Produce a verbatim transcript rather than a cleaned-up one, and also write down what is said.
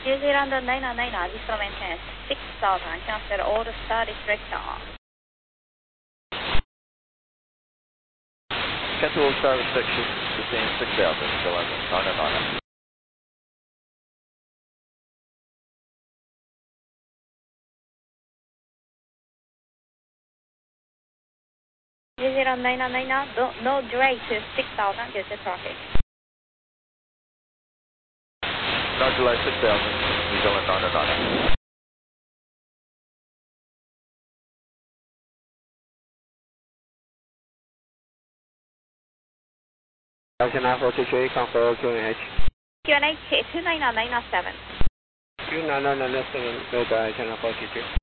New Zealand nine nine nine, additional maintenance six thousand, cancel all the star restriction. Cancel all star restrictions, fifteen six thousand, New Zealand nine nine nine. New Zealand nine nine nine, no, no delay to six thousand due to traffic. No delay six thousand, New Zealand nine nine nine. nine four two three, confirm Q N H. Q N H two nine nine nine seven. two nine nine nine seven, no delay, nine four two three.